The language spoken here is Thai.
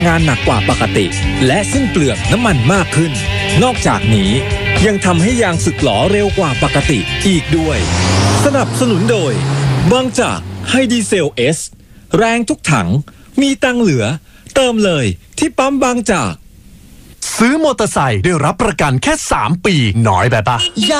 งานหนักกว่าปกติและสิ้นเปลืองน้ำมันมากขึ้นนอกจากนี้ยังทำให้ยางสึกหรอเร็วกว่าปกติอีกด้วยสนับสนุนโดยบางจากไฮดีเซลเอสแรงทุกถังมีตังเหลือเติมเลยที่ปั๊มบางจากซื้อมอเตอร์ไซค์ได้รับประกันแค่3 ปีน้อยไปปะ